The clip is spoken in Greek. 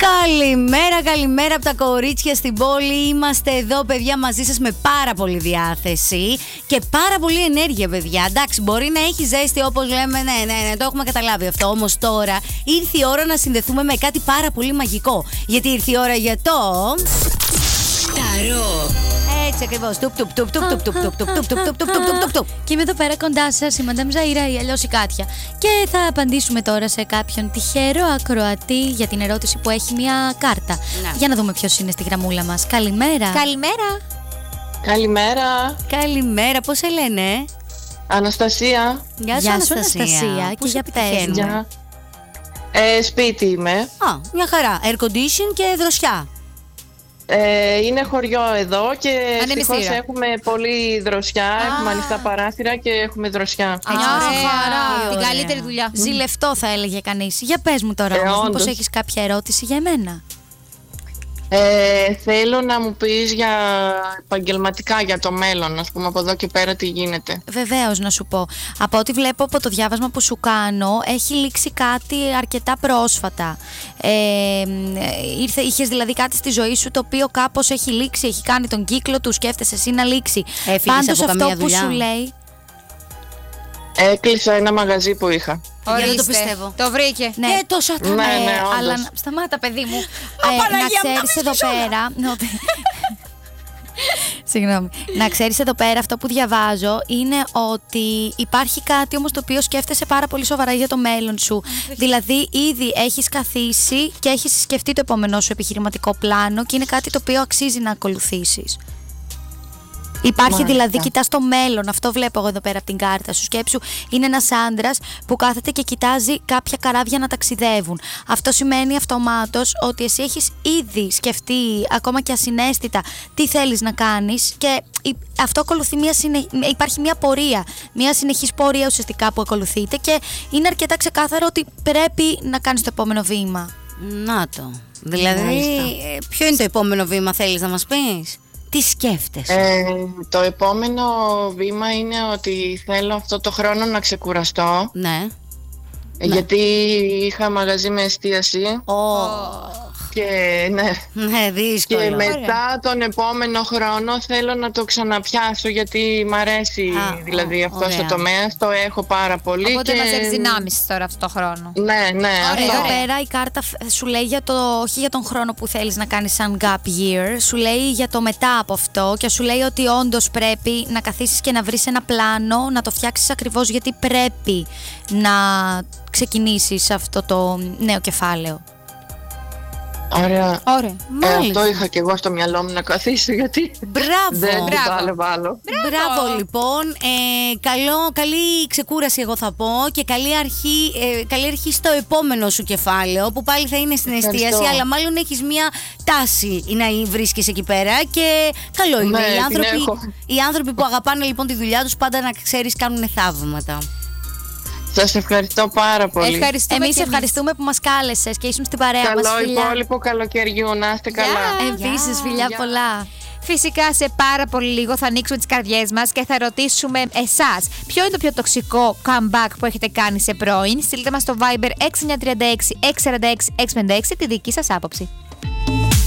Καλημέρα, καλημέρα από τα κορίτσια στην πόλη. Είμαστε εδώ, παιδιά, μαζί σας με πάρα πολύ διάθεση και πάρα πολύ ενέργεια, παιδιά. Εντάξει, μπορεί να έχει ζέστη όπως λέμε, ναι, το έχουμε καταλάβει αυτό. Όμως τώρα ήρθε η ώρα να συνδεθούμε με κάτι πάρα πολύ μαγικό. Γιατί ήρθε η ώρα για το Ταρό. Έτσι ακριβώς. Και είμαι εδώ πέρα κοντά σας η Μαντάμ Ζαΐρα ή αλλιώς η Κάτια. Και θα απαντήσουμε τώρα σε κάποιον τυχερό ακροατή για την ερώτηση που έχει μια κάρτα. Για να δούμε ποιος είναι στη γραμμούλα μας. Καλημέρα. Καλημέρα. Καλημέρα. Καλημέρα, πώς σε λένε? Αναστασία. Γεια σου, Αναστασία. Και για πες μου. Σπίτι είμαι. Μια χαρά. Air condition και δροσιά. Είναι χωριό εδώ και ευτυχώς έχουμε πολύ δροσιά. Έχουμε ανοιχτά παράθυρα και έχουμε δροσιά. Ωραία. Την καλύτερη δουλειά. Ζηλευτό θα έλεγε κανείς. Για πες μου τώρα μήπως έχεις κάποια ερώτηση για εμένα? Θέλω να μου πεις για επαγγελματικά, για το μέλλον, ας πούμε, από εδώ και πέρα τι γίνεται. Βεβαίως, να σου πω. Από ό,τι βλέπω από το διάβασμα που σου κάνω, έχει λήξει κάτι αρκετά πρόσφατα. Είχες δηλαδή κάτι στη ζωή σου το οποίο κάπως έχει λήξει, έχει κάνει τον κύκλο του, σκέφτεσαι εσύ να λήξει. Πάντως αυτό που σου λέει... Έκλεισα ένα μαγαζί που είχα. Ορίστε. Δεν το πιστεύω. Το βρήκε. Ναι, τόσο ναι, αλλά σταμάτα, παιδί μου. Να ξέρεις εδώ πέρα. Συγγνώμη. Να ξέρεις εδώ πέρα, αυτό που διαβάζω είναι ότι υπάρχει κάτι όμως το οποίο σκέφτεσαι πάρα πολύ σοβαρά για το μέλλον σου. Δηλαδή, ήδη έχεις καθίσει και έχεις σκεφτεί το επόμενό σου επιχειρηματικό πλάνο και είναι κάτι το οποίο αξίζει να ακολουθήσεις. Υπάρχει δηλαδή, κοιτάς το μέλλον. Αυτό βλέπω εγώ εδώ πέρα από την κάρτα σου. Σκέψου, είναι ένας άντρας που κάθεται και κοιτάζει κάποια καράβια να ταξιδεύουν. Αυτό σημαίνει αυτομάτως ότι εσύ έχεις ήδη σκεφτεί, ακόμα και ασυναίσθητα, τι θέλεις να κάνεις και αυτό ακολουθεί υπάρχει μια πορεία, μια συνεχής πορεία ουσιαστικά που ακολουθείται και είναι αρκετά ξεκάθαρο ότι πρέπει να κάνεις το επόμενο βήμα. Να το. Δηλαδή, ποιο είναι το επόμενο βήμα, θέλεις να μας πεις? Τι σκέφτεσαι? Το επόμενο βήμα είναι ότι θέλω αυτό το χρόνο να ξεκουραστώ. Ναι. Γιατί είχα μαγαζί με εστίαση. Και ναι, δύσκολο. Και μετά τον επόμενο χρόνο θέλω να το ξαναπιάσω γιατί μ' αρέσει δηλαδή αυτός ο τομέας, το έχω πάρα πολύ. Οπότε και... μαζεύεις δυνάμεις τώρα αυτό το χρόνο. Ναι. Εδώ πέρα η κάρτα σου λέει όχι για τον χρόνο που θέλεις να κάνεις σαν gap year, σου λέει για το μετά από αυτό και σου λέει ότι όντως πρέπει να καθίσεις και να βρεις ένα πλάνο, να το φτιάξεις ακριβώς γιατί πρέπει να ξεκινήσεις αυτό το νέο κεφάλαιο. Ωραία. Αυτό είχα και εγώ στο μυαλό μου να καθίσω γιατί δεν το άλλο. Μπράβο λοιπόν. Καλή ξεκούραση εγώ θα πω και καλή αρχή στο επόμενο σου κεφάλαιο που πάλι θα είναι στην εστίαση, αλλά μάλλον έχεις μια τάση να βρίσκεις εκεί πέρα και καλό είναι. Οι άνθρωποι που αγαπάνε λοιπόν τη δουλειά τους πάντα να ξέρεις κάνουν θαύματα. Σας ευχαριστώ πάρα πολύ. Εμείς ευχαριστούμε που μας κάλεσες και ήσουν στην παρέα μας. Καλό υπόλοιπο καλοκαιριού, να είστε καλά. Επίσης, φιλιά πολλά. Φυσικά σε πάρα πολύ λίγο θα ανοίξουμε τις καρδιές μας και θα ρωτήσουμε εσάς ποιο είναι το πιο τοξικό comeback που έχετε κάνει σε πρώην. Στείλτε μας στο Viber 6936 646 656 τη δική σας άποψη.